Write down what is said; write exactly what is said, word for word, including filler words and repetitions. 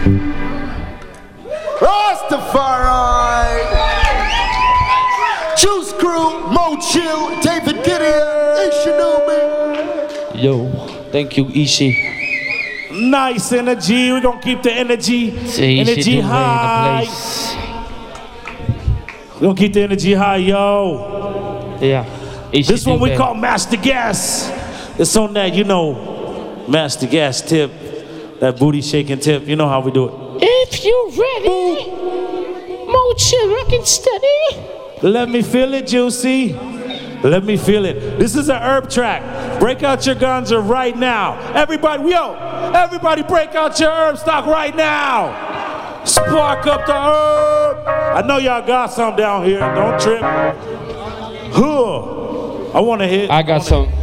Rastafari, Juice Crew, Mo Chill, David Gideon, Ishi Newman. Yo, thank you, Ishi. Nice energy. We're gonna keep the energy, See, energy high. We're gonna keep the energy high, yo. Yeah. Ishi This one we that. call Master Gas. It's on that, you know, Master Gas tip, that booty shaking tip. You know how we do it. If you ready, Mo Chill rockin' steady. Let me feel it, Juicy. Let me feel it. This is an herb track. Break out your ganja right now. Everybody, yo, everybody break out your herb stock right now. Spark up the herb. I know y'all got some down here. Don't trip. Huh. I want to hit. I got some.